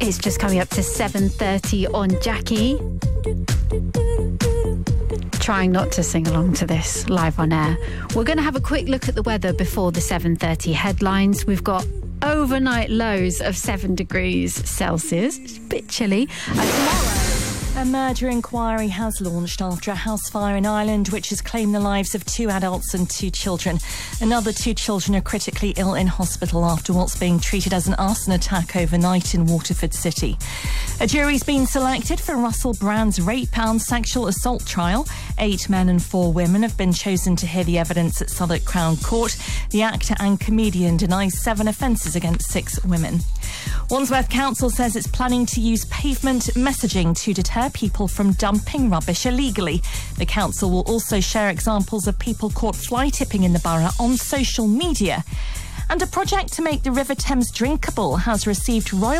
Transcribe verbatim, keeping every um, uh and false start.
It's just coming up to seven thirty on Jackie. Trying not to sing along to this live on air. We're going to have a quick look at the weather before the seven thirty headlines. We've got overnight lows of seven degrees Celsius. It's a bit chilly. And tomorrow... A murder inquiry has launched after a house fire in Ireland which has claimed the lives of two adults and two children. Another two children are critically ill in hospital after what's being treated as an arson attack overnight in Waterford City. A jury's been selected for Russell Brand's rape and sexual assault trial. Eight men and four women have been chosen to hear the evidence at Southwark Crown Court. The actor and comedian denies seven offences against six women. Wandsworth Council says it's planning to use pavement messaging to deter people from dumping rubbish illegally. The council will also share examples of people caught fly tipping in the borough on social media. And a project to make the River Thames drinkable has received royal